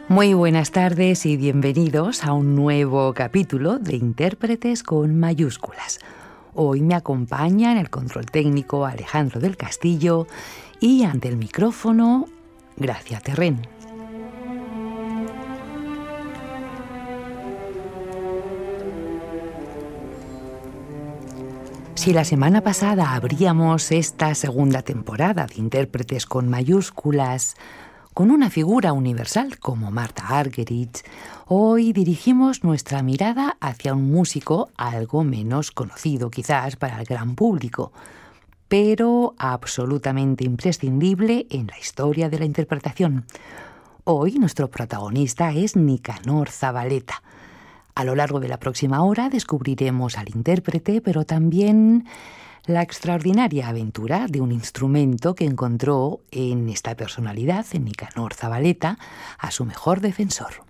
Muy buenas tardes y bienvenidos a un nuevo capítulo de Intérpretes con mayúsculas. Hoy me acompaña en el control técnico Alejandro del Castillo y ante el micrófono Gracia Terrén. Si la semana pasada abríamos esta segunda temporada de Intérpretes con mayúsculas con una figura universal como Martha Argerich, hoy dirigimos nuestra mirada hacia un músico algo menos conocido quizás para el gran público, pero absolutamente imprescindible en la historia de la interpretación. Hoy nuestro protagonista es Nicanor Zavaleta. A lo largo de la próxima hora descubriremos al intérprete, pero también la extraordinaria aventura de un instrumento que encontró en esta personalidad, en Nicanor Zavaleta, a su mejor defensor.